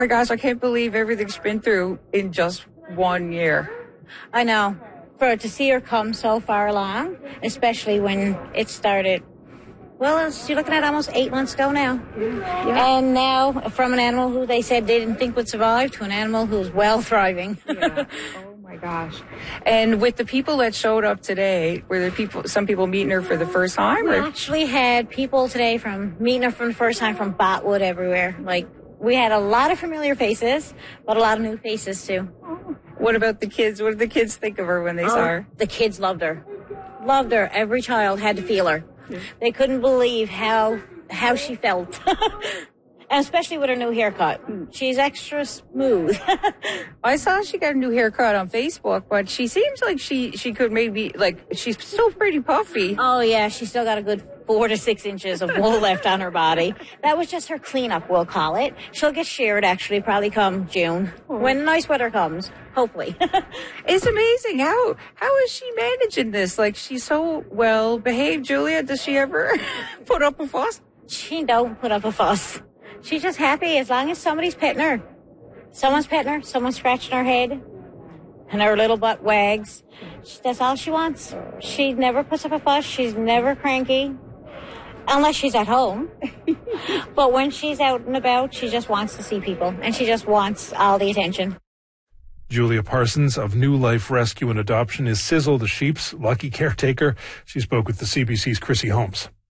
my gosh, I can't believe everything she's been through in just 1 year. I know. To see her come so far along, especially when it started. Well, you're looking at almost 8 months ago now. Yeah. And now from an animal who they said they didn't think would survive to an animal who's well thriving. Yeah. Oh my gosh. And with the people that showed up today, were there some people meeting her for the first time? We actually had people today meeting her from the first time from Botwood everywhere. Like, we had a lot of familiar faces, but a lot of new faces too. What about the kids? What did the kids think of her when they saw her? The kids loved her. Loved her. Every child had to feel her. Yeah. They couldn't believe how she felt. And especially with her new haircut. She's extra smooth. I saw she got a new haircut on Facebook, but she seems like she could maybe, like, she's still pretty puffy. Oh, yeah. She's still got a good 4 to 6 inches of wool left on her body. That was just her cleanup, we'll call it. She'll get sheared, actually, probably come June, when nice weather comes, hopefully. It's amazing. How is she managing this? Like, she's so well behaved. Julia, does she ever put up a fuss? She don't put up a fuss. She's just happy as long as somebody's petting her. Someone's petting her, someone's scratching her head, and her little butt wags. That's all she wants. She never puts up a fuss. She's never cranky, unless she's at home. But when she's out and about, she just wants to see people, and she just wants all the attention. Julia Parsons of New Life Rescue and Adoption is Sizzle the sheep's lucky caretaker. She spoke with the CBC's Chrissy Holmes.